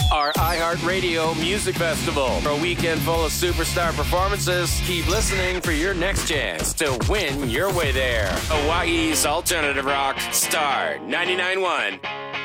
our iHeartRadio Music Festival. For a weekend full of superstar performances, keep listening for your next chance to win your way there. Hawaii's Alternative Rock, Star 99.1.